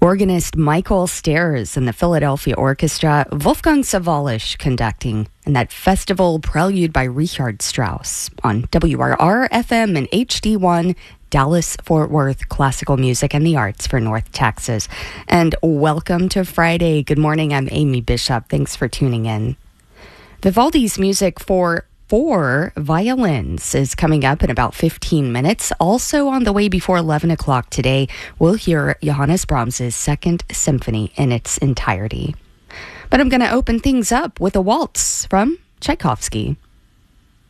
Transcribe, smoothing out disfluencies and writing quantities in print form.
Organist Michael Stairs and the Philadelphia Orchestra, Wolfgang Sawallisch conducting, and that festival prelude by Richard Strauss on WRR FM and HD1, Dallas-Fort Worth, classical music and the arts for North Texas. And welcome to Friday. Good morning, I'm Amy Bishop. Thanks for tuning in. Vivaldi's music for 4 violins is coming up in about 15 minutes. Also on the way before 11 o'clock today, we'll hear Johannes Brahms' Second Symphony in its entirety. But I'm going to open things up with a waltz from Tchaikovsky.